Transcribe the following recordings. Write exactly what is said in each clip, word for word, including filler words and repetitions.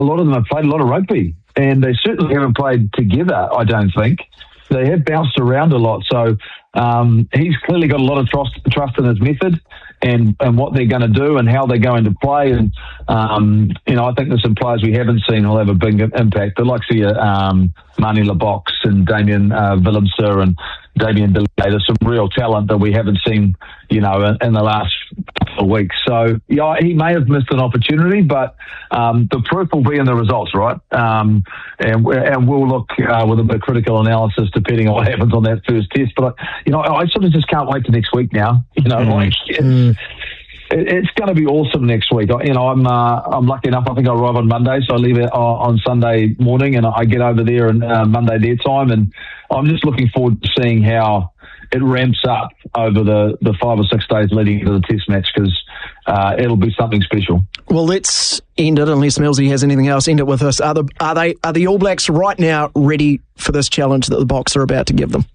a lot of them have played a lot of rugby, and they certainly haven't played together, I don't think. They have bounced around a lot, so um, he's clearly got a lot of trust, trust in his method and, and what they're going to do and how they're going to play. And, um, you know, I think there's some players we haven't seen who'll have a big impact. The likes of um, Marnie LeBox and Damien uh, Willemser and Damien DeLay. There's some real talent that we haven't seen, you know, in, in the last couple of weeks. So, yeah, he may have missed an opportunity, but um, the proof will be in the results, right? Um, and, and we'll look uh, with a bit of critical analysis depending on what happens on that first test. But, you know, I sort of just can't wait to next week now. You know, mm. like... Mm. It's going to be awesome next week. You know, I'm uh, I'm lucky enough. I think I arrive on Monday, so I leave it on Sunday morning, and I get over there on uh, Monday their time, and I'm just looking forward to seeing how it ramps up over the, the five or six days leading into the Test match, because uh, it'll be something special. Well, let's end it, unless Millsy has anything else. End it with us. Are the are they are the All Blacks right now ready for this challenge that the Boks are about to give them?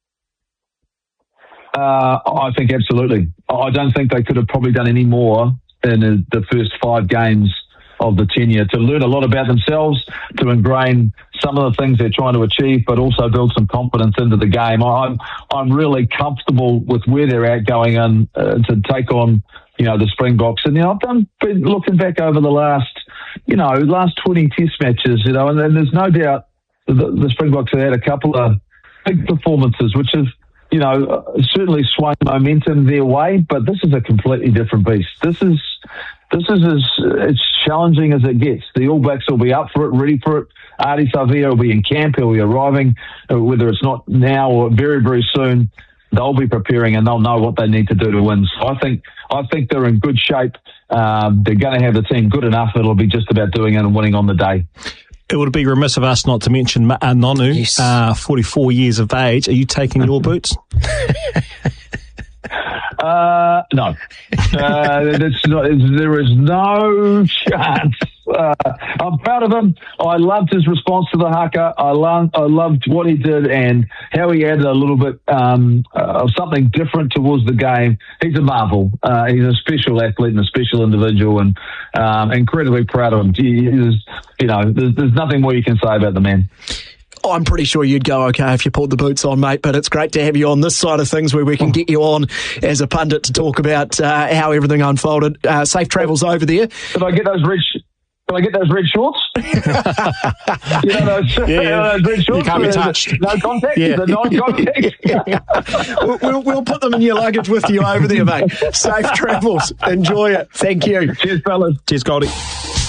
Uh, I think absolutely. I don't think they could have probably done any more in the first five games of the tenure to learn a lot about themselves, to ingrain some of the things they're trying to achieve, but also build some confidence into the game. I'm I'm really comfortable with where they're at going in uh, to take on, you know, the Springboks. And, you know, I've done, been looking back over the last, you know, last twenty Test matches, you know, and, and there's no doubt the, the Springboks have had a couple of big performances, which have, you know, certainly swung momentum their way, but this is a completely different beast. This is this is as it's challenging as it gets. The All Blacks will be up for it, ready for it. Ardie Savea will be in camp. He'll be arriving, whether it's not now or very, very soon. They'll be preparing and they'll know what they need to do to win. So I think I think they're in good shape. Um, they're going to have the team good enough. It'll be just about doing it and winning on the day. It would be remiss of us not to mention Nonu, yes. uh, forty-four years of age. Are you taking your boots? uh, no. Uh, that's not, there is no chance. Uh, I'm proud of him. I loved his response to the haka. I loved, I loved what he did and how he added a little bit um, uh, of something different towards the game. He's a marvel. Uh, he's a special athlete and a special individual, and um, incredibly proud of him. He is, you know, there's, there's nothing more you can say about the man. I'm pretty sure you'd go okay if you pulled the boots on, mate, but it's great to have you on this side of things where we can get you on as a pundit to talk about uh, how everything unfolded. Uh, safe travels over there. If I get those red... Sh- Can I get those red shorts? you know those, yeah, yeah. You know, those red shorts? You can't be touched. No contact? Yeah. The non-contact? we'll, we'll, we'll put them in your luggage with you over there, mate. Safe travels. Enjoy it. Thank you. Cheers, fellas. Cheers, Goldie.